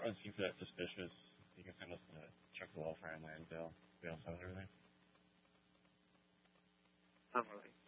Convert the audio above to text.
Doesn't seem that suspicious. You can send us to check the welfare and landfill. We also have everything. Not really.